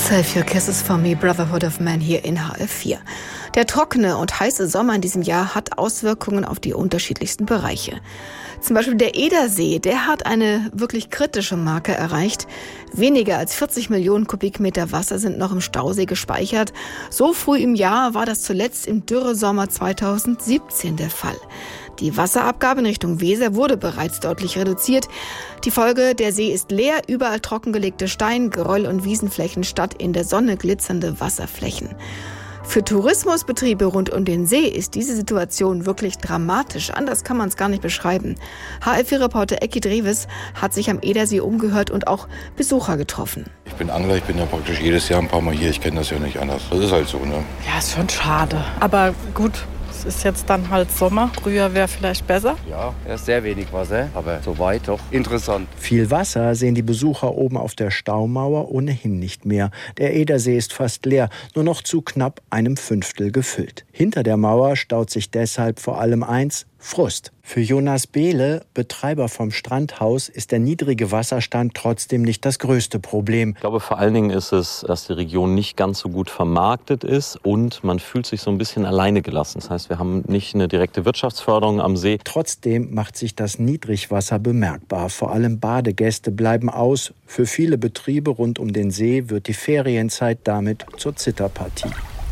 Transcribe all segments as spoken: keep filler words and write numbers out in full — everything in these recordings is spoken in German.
Save Your Kisses for Me, Brotherhood of Man hier in H F vier. Der trockene und heiße Sommer in diesem Jahr hat Auswirkungen auf die unterschiedlichsten Bereiche. Zum Beispiel der Edersee, der hat eine wirklich kritische Marke erreicht. Weniger als vierzig Millionen Kubikmeter Wasser sind noch im Stausee gespeichert. So früh im Jahr war das zuletzt im Dürresommer zweitausendsiebzehn der Fall. Die Wasserabgabe in Richtung Weser wurde bereits deutlich reduziert. Die Folge, der See ist leer, überall trockengelegte Stein-, Geröll- und Wiesenflächen statt in der Sonne glitzernde Wasserflächen. Für Tourismusbetriebe rund um den See ist diese Situation wirklich dramatisch. Anders kann man es gar nicht beschreiben. H F vier-Reporter Ecki Dreves hat sich am Edersee umgehört und auch Besucher getroffen. Ich bin Angler, ich bin ja praktisch jedes Jahr ein paar Mal hier. Ich kenne das ja nicht anders. Das ist halt so, ne? Ja, ist schon schade. Aber gut, es ist jetzt dann halt Sommer. Früher wäre vielleicht besser. Ja, er ist sehr wenig Wasser, aber soweit doch interessant. Viel Wasser sehen die Besucher oben auf der Staumauer ohnehin nicht mehr. Der Edersee ist fast leer, nur noch zu knapp einem Fünftel gefüllt. Hinter der Mauer staut sich deshalb vor allem eins: Frust. Für Jonas Behle, Betreiber vom Strandhaus, ist der niedrige Wasserstand trotzdem nicht das größte Problem. Ich glaube, vor allen Dingen ist es, dass die Region nicht ganz so gut vermarktet ist und man fühlt sich so ein bisschen alleine gelassen. Das heißt, wir haben nicht eine direkte Wirtschaftsförderung am See. Trotzdem macht sich das Niedrigwasser bemerkbar. Vor allem Badegäste bleiben aus. Für viele Betriebe rund um den See wird die Ferienzeit damit zur Zitterpartie.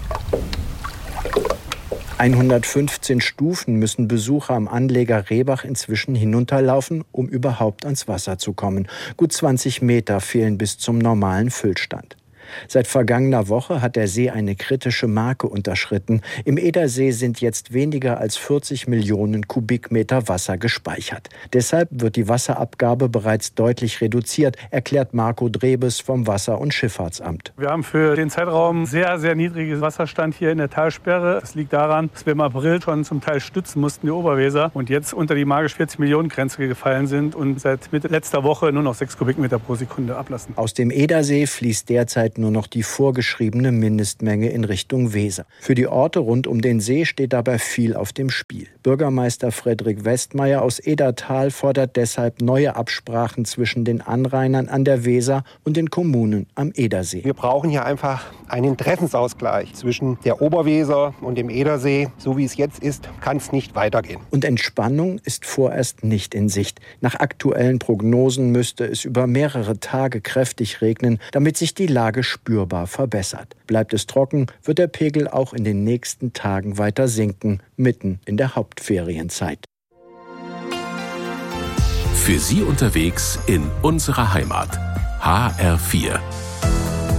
hundertfünfzehn Stufen müssen Besucher am Anleger Rehbach inzwischen hinunterlaufen, um überhaupt ans Wasser zu kommen. Gut zwanzig Meter fehlen bis zum normalen Füllstand. Seit vergangener Woche hat der See eine kritische Marke unterschritten. Im Edersee sind jetzt weniger als vierzig Millionen Kubikmeter Wasser gespeichert. Deshalb wird die Wasserabgabe bereits deutlich reduziert, erklärt Marco Drebes vom Wasser- und Schifffahrtsamt. Wir haben für den Zeitraum sehr, sehr niedrigen Wasserstand hier in der Talsperre. Das liegt daran, dass wir im April schon zum Teil stützen mussten, die Oberweser, und jetzt unter die magisch vierzig Millionen Grenze gefallen sind und seit Mitte letzter Woche nur noch sechs Kubikmeter pro Sekunde ablassen. Aus dem Edersee fließt derzeit nur noch die vorgeschriebene Mindestmenge in Richtung Weser. Für die Orte rund um den See steht dabei viel auf dem Spiel. Bürgermeister Friedrich Westmeier aus Edertal fordert deshalb neue Absprachen zwischen den Anrainern an der Weser und den Kommunen am Edersee. Wir brauchen hier einfach einen Interessensausgleich zwischen der Oberweser und dem Edersee. So wie es jetzt ist, kann es nicht weitergehen. Und Entspannung ist vorerst nicht in Sicht. Nach aktuellen Prognosen müsste es über mehrere Tage kräftig regnen, damit sich die Lage spürbar verbessert. Bleibt es trocken, wird der Pegel auch in den nächsten Tagen weiter sinken, mitten in der Hauptferienzeit. Für Sie unterwegs in unserer Heimat. H R vier.